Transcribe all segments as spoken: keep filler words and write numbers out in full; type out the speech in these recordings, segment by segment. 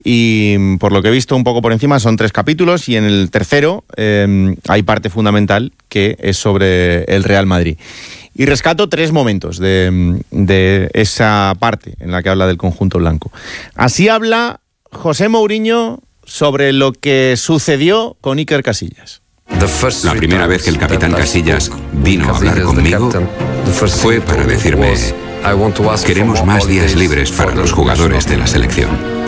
y por lo que he visto un poco por encima son tres capítulos y en el tercero eh, hay parte fundamental que es sobre el Real Madrid. Y rescato tres momentos de, de esa parte en la que habla del conjunto blanco. Así habla José Mourinho sobre lo que sucedió con Iker Casillas. La primera vez que el capitán Casillas vino a hablar conmigo fue para decirme: queremos más días libres para los jugadores de la selección.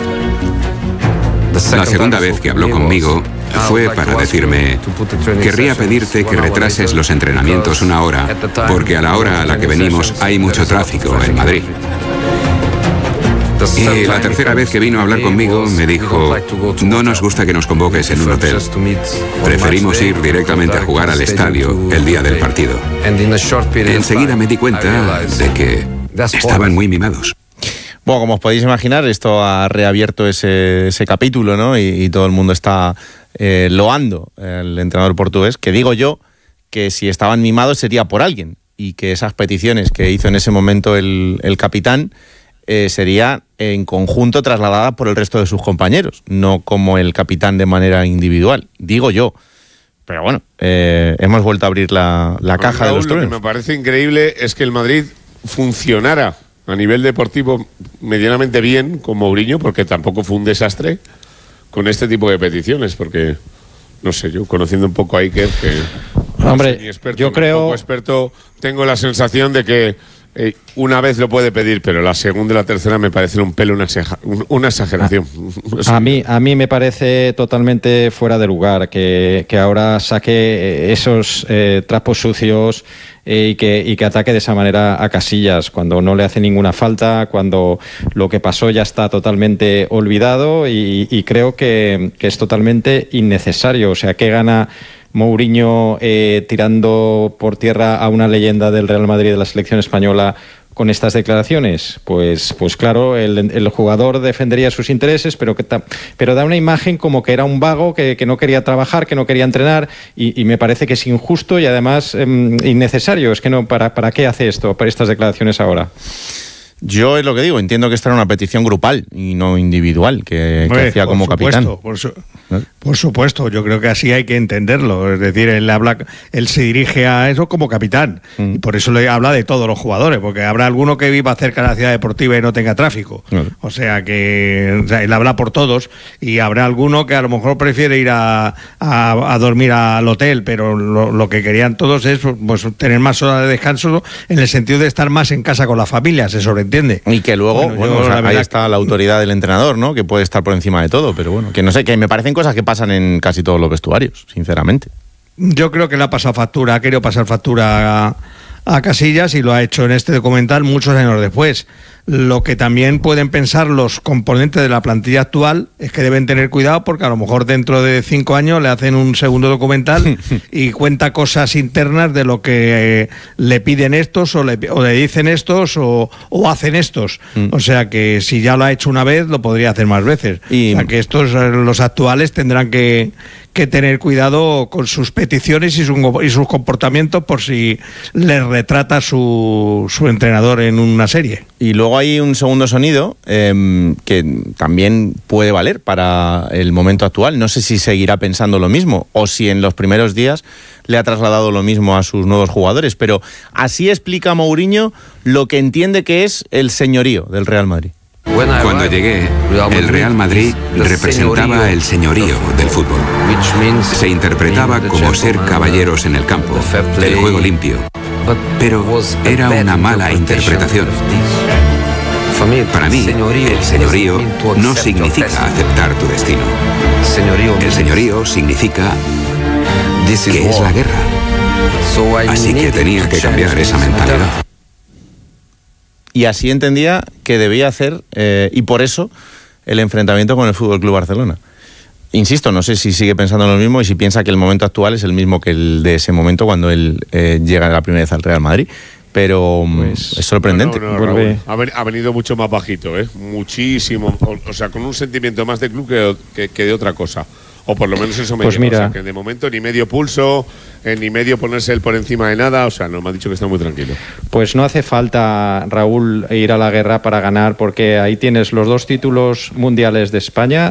La segunda vez que habló conmigo fue para decirme: querría pedirte que retrases los entrenamientos una hora, porque a la hora a la que venimos hay mucho tráfico en Madrid. Y la tercera vez que vino a hablar conmigo me dijo: no nos gusta que nos convoques en un hotel. Preferimos ir directamente a jugar al estadio el día del partido. Enseguida me di cuenta de que estaban muy mimados. Bueno, como os podéis imaginar, esto ha reabierto ese, ese capítulo, ¿no? Y, y todo el mundo está eh, loando al entrenador portugués, que digo yo que si estaban mimados sería por alguien, y que esas peticiones que hizo en ese momento el, el capitán eh, sería en conjunto trasladada por el resto de sus compañeros, no como el capitán de manera individual, digo yo. Pero bueno, eh, hemos vuelto a abrir la, la caja Raúl, de los truenos. Lo que me parece increíble es que el Madrid funcionara a nivel deportivo medianamente bien con Mourinho, porque tampoco fue un desastre con este tipo de peticiones, porque no sé, yo conociendo un poco a Iker, que hombre, no soy ni experto, yo ni creo poco experto, tengo la sensación de que eh, una vez lo puede pedir, pero la segunda y la tercera me parecen un pelo una, exager una exageración. A, a mí a mí me parece totalmente fuera de lugar que, que ahora saque esos eh, trapos sucios eh, y, que, y que ataque de esa manera a Casillas cuando no le hace ninguna falta, cuando lo que pasó ya está totalmente olvidado, y, y creo que, que es totalmente innecesario. O sea, ¿qué gana Mourinho eh, tirando por tierra a una leyenda del Real Madrid, de la selección española, con estas declaraciones? Pues, pues claro, el, el jugador defendería sus intereses, pero, que pero da una imagen como que era un vago, que, que no quería trabajar, que no quería entrenar, y, y me parece que es injusto y además eh, innecesario. Es que no, ¿para, ¿para qué hace esto, para estas declaraciones ahora? Yo es lo que digo, entiendo que esta era una petición grupal y no individual, que, que hacía como supuesto, capitán. Por, su, por supuesto, yo creo que así hay que entenderlo. Es decir, él habla, él se dirige a eso como capitán, mm. y por eso le habla de todos los jugadores, porque habrá alguno que viva cerca de la ciudad deportiva y no tenga tráfico. Mm. O sea que o sea, él habla por todos, y habrá alguno que a lo mejor prefiere ir a, a, a dormir al hotel, pero lo, lo que querían todos es pues, tener más horas de descanso, en el sentido de estar más en casa con la familia, se sobreentiende. Y que luego, bueno, bueno, o sea, ahí está la autoridad del entrenador, ¿no? Que puede estar por encima de todo, pero bueno, que no sé, que me parecen cosas que pasan en casi todos los vestuarios, sinceramente. Yo creo que le ha pasado factura, ha querido pasar factura a, a Casillas, y lo ha hecho en este documental muchos años después. Lo que también pueden pensar los componentes de la plantilla actual es que deben tener cuidado, porque a lo mejor dentro de cinco años le hacen un segundo documental y cuenta cosas internas de lo que eh, le piden estos, o le, o le dicen estos, o, o hacen estos. Mm. O sea que si ya lo ha hecho una vez, lo podría hacer más veces. Y... O sea que estos, los actuales, tendrán que... que tener cuidado con sus peticiones y, su, y sus comportamientos, por si les retrata su, su entrenador en una serie. Y luego hay un segundo sonido eh, que también puede valer para el momento actual. No sé si seguirá pensando lo mismo o si en los primeros días le ha trasladado lo mismo a sus nuevos jugadores, pero así explica Mourinho lo que entiende que es el señorío del Real Madrid. Cuando llegué, el Real Madrid representaba el señorío del fútbol. Se interpretaba como ser caballeros en el campo, el juego limpio. Pero era una mala interpretación. Para mí, el señorío no significa aceptar tu destino. El señorío significa que es la guerra. Así que tenía que cambiar esa mentalidad. Y así entendía que debía hacer, eh, y por eso, el enfrentamiento con el F C Barcelona. Insisto, no sé si sigue pensando lo mismo y si piensa que el momento actual es el mismo que el de ese momento cuando él eh, llega la primera vez al Real Madrid. Pero pues, es sorprendente. No, no, no, Raúl, ha venido mucho más bajito, ¿eh? Muchísimo. O, o sea, con un sentimiento más de club que, que, que de otra cosa. O por lo menos eso me pues lleva. Mira. O sea, que de momento ni medio pulso, eh, ni medio ponerse él por encima de nada. O sea, no, me ha dicho que está muy tranquilo. Pues no hace falta, Raúl, ir a la guerra para ganar, porque ahí tienes los dos títulos mundiales de España,